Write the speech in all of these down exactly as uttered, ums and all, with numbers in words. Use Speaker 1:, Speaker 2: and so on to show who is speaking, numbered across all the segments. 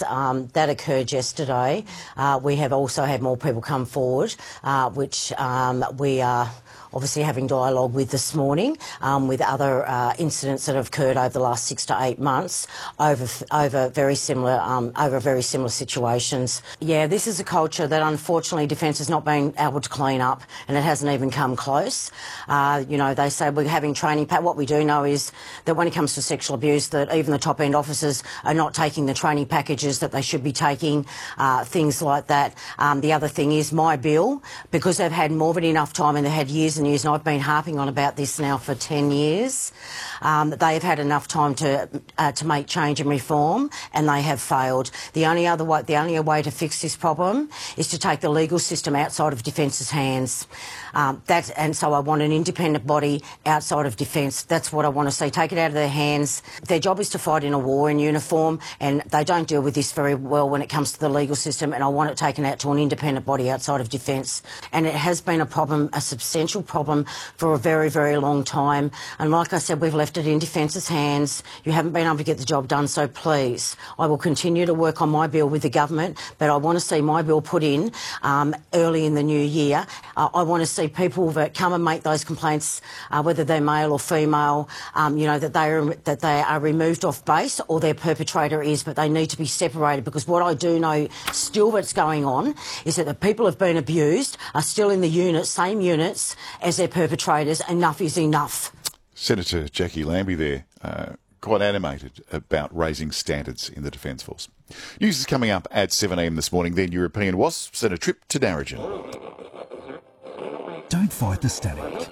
Speaker 1: incidents um, that occurred yesterday, uh, we have also had more people come forward, uh, which um, we are obviously having dialogue with this morning, um, with other uh, incidents that have occurred over the last six to eight months over over very similar um, over very similar situations. Yeah, this is a culture that unfortunately Defence has not been able to clean up, and it hasn't even come close. Uh, you know, they say we're having training. What we do know is that when it comes to sexual abuse, that even the top end officers are not taking the training packages that they should be taking. Uh, things like that. Um, the other thing is my bill, because they've had more than enough time and they've had years and years, and I've been harping on about this now for ten years, um, they have had enough time to uh, to make change and reform, and they have failed. The only other way, the only way to fix this problem is to take the legal system outside of Defence's hands. Um, that, and so I want an independent body outside of Defence. That's what I want to see. Take it out of their hands. Their job is to fight in a war in uniform, and they don't deal with this very well when it comes to the legal system, and I want it taken out to an independent body outside of Defence. And it has been a problem, a substantial problem, for a very, very long time. And like I said, we've left it in Defence's hands. You haven't been able to get the job done, so please, I will continue to work on my bill with the government, but I want to see my bill put in um, early in the new year. Uh, I want to see people that come and make those complaints, uh, whether they're male or female, um, you know, that they are that they are removed off base, or their perpetrator is, but they need to be separated, because what I do know still that's going on is that the people who have been abused are still in the units, same units as their perpetrators. Enough is enough.
Speaker 2: Senator Jackie Lambie there, uh, quite animated about raising standards in the Defence Force. News is coming up at seven a m this morning. Then European WASPs and a trip to Narrogin.
Speaker 3: Don't fight the static.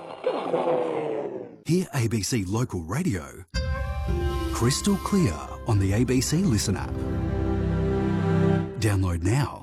Speaker 3: Hear A B C Local Radio crystal clear on the A B C Listen app. Download now.